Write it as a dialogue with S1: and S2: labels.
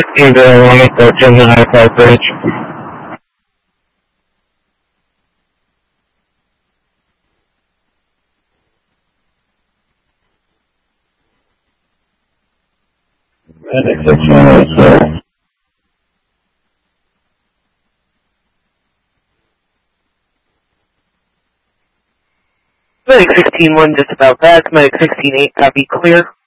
S1: 1601 approaching the High Park Bridge. Medic 618, sir. Medic 16-1 just about back. Medic 16-8, copy, clear.